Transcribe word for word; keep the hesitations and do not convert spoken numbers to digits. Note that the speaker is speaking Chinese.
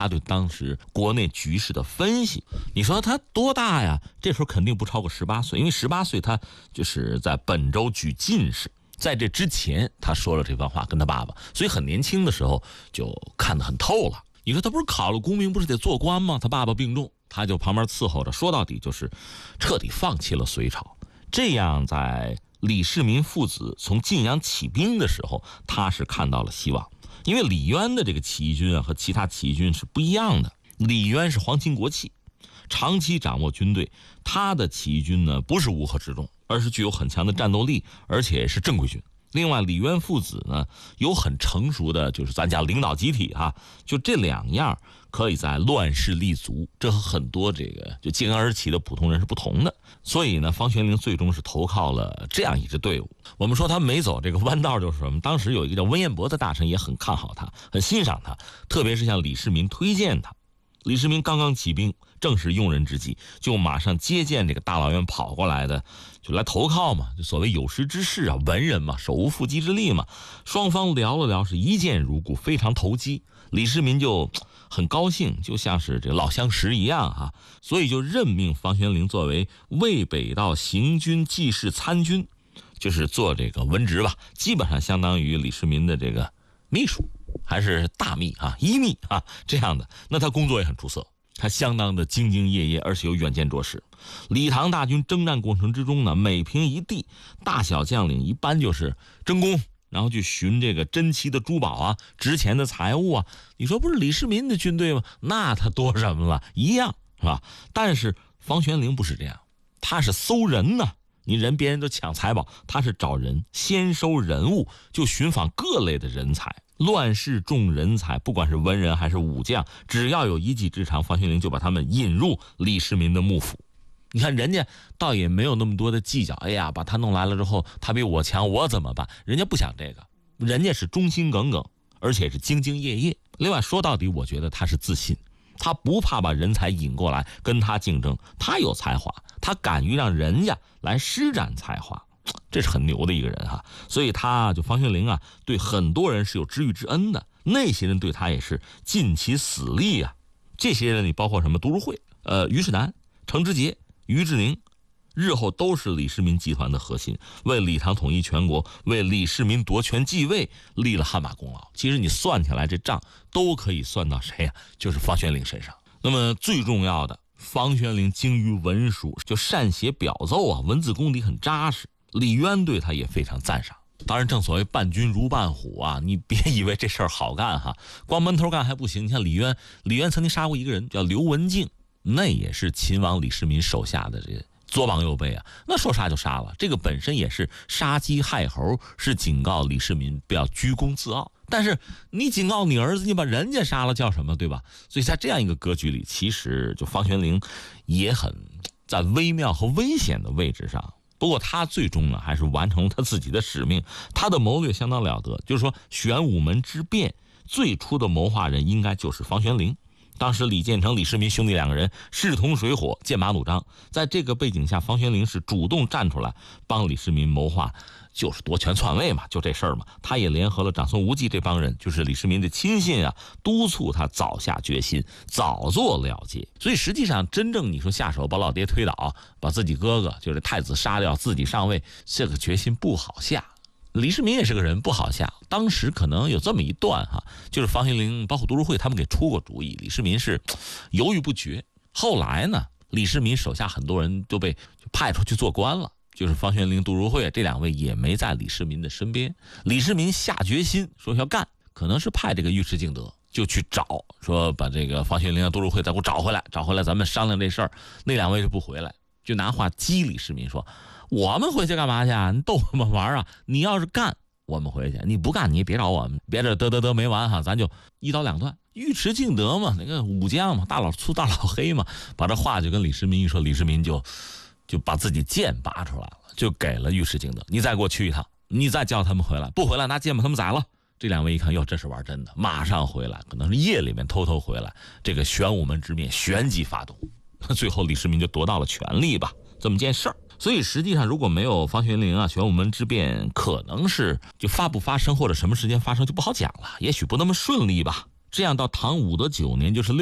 他对当时国内局势的分析。你说他多大呀？这时候肯定不超过十八岁，因为十八岁他就是在本州举进士。在这之前他说了这番话跟他爸爸，所以很年轻的时候就看得很透了。你说他不是考了功名不是得做官吗？他爸爸病重，他就旁边伺候着，说到底就是彻底放弃了隋朝。这样在李世民父子从晋阳起兵的时候，他是看到了希望。因为李渊的这个起义军啊和其他起义军是不一样的，李渊是皇亲国戚，长期掌握军队，他的起义军呢不是乌合之众，而是具有很强的战斗力，而且是正规军。另外李渊父子呢有很成熟的就是咱讲领导集体哈、啊，就这两样可以在乱世立足，这和很多这个就揭竿而起的普通人是不同的。所以呢方玄龄最终是投靠了这样一支队伍。我们说他没走这个弯道就是什么，当时有一个叫温彦博的大臣也很看好他，很欣赏他，特别是向李世民推荐他。李世民刚刚起兵，正是用人之际，就马上接见这个大老远跑过来的，就来投靠嘛，就所谓有识之士啊，文人嘛，手无缚鸡之力嘛。双方聊了聊，是一见如故，非常投机。李世民就很高兴，就像是这老相识一样哈、啊，所以就任命方玄龄作为渭北道行军记事参军，就是做这个文职吧，基本上相当于李世民的这个秘书。还是大秘啊，一秘啊这样的。那他工作也很出色，他相当的兢兢业业，而且有远见卓识。李唐大军征战过程之中呢，每平一地，大小将领一般就是争功，然后去寻这个珍奇的珠宝啊，值钱的财物啊。你说不是李世民的军队吗？那他多什么了，一样是吧？但是方玄龄不是这样，他是搜人呢。你人别人都抢财宝，他是找人，先收人物，就寻访各类的人才。乱世重人才，不管是文人还是武将，只要有一技之长，方玄龄就把他们引入李世民的幕府。你看人家倒也没有那么多的计较，哎呀，把他弄来了之后，他比我强，我怎么办？人家不想这个，人家是忠心耿耿，而且是兢兢业业。另外说到底，我觉得他是自信，他不怕把人才引过来跟他竞争，他有才华，他敢于让人家来施展才华。这是很牛的一个人哈、啊，所以他就方玄龄啊，对很多人是有知遇之恩的，那些人对他也是尽其死力啊。这些人里包括什么？杜如晦、呃虞世南、程之杰、于志宁，日后都是李世民集团的核心，为李唐统一全国，为李世民夺权继位立了汗马功劳。其实你算起来，这账都可以算到谁呀、啊？就是方玄龄身上。那么最重要的，方玄龄精于文书，就善写表奏啊，文字功底很扎实。李渊对他也非常赞赏。当然正所谓伴君如伴虎啊，你别以为这事儿好干哈，光闷头干还不行。你像李渊，李渊曾经杀过一个人叫刘文静，那也是秦王李世民手下的这个左膀右臂啊，那说杀就杀了，这个本身也是杀鸡害猴，是警告李世民不要居功自傲。但是你警告你儿子，你把人家杀了叫什么，对吧？所以在这样一个格局里，其实就方玄龄也很在微妙和危险的位置上。不过他最终呢还是完成了他自己的使命，他的谋略相当了得，就是说玄武门之变最初的谋划人应该就是方玄龄。当时李建成、李世民兄弟两个人势同水火，剑拔弩张，在这个背景下，方玄龄是主动站出来帮李世民谋划，就是夺权篡位嘛，就这事儿嘛。他也联合了长孙无忌这帮人，就是李世民的亲信啊，督促他早下决心，早做了结。所以实际上真正你说下手把老爹推倒，把自己哥哥就是太子杀掉，自己上位，这个决心不好下。李世民也是个人，不好下。当时可能有这么一段哈，就是方玄龄包括杜如晦他们给出过主意，李世民是犹豫不决。后来呢，李世民手下很多人都被派出去做官了，就是方玄龄、杜如晦这两位也没在李世民的身边。李世民下决心说要干，可能是派这个尉迟敬德就去找，说把这个方玄龄、杜如晦再给我找回来，找回来咱们商量这事儿。那两位就不回来，就拿话激李世民说，我们回去干嘛去啊？你逗我们玩啊？你要是干，我们回去；你不干，你也别找我们，别这得得得没完哈，咱就一刀两断。尉迟敬德嘛，那个武将嘛，大老粗大老黑嘛，把这话就跟李世民一说，李世民就就把自己剑拔出来了，就给了尉迟敬德，你再给我去一趟，你再叫他们回来，不回来拿剑把他们宰了。这两位一看，哟，这是玩真的，马上回来，可能是夜里面偷偷回来，这个玄武门之变旋即发动，最后李世民就夺到了权力吧，这么件事儿。所以实际上如果没有方玄龄啊，玄武门之变可能是就发不发生或者什么时间发生就不好讲了，也许不那么顺利吧。 这样到唐武德九年，就是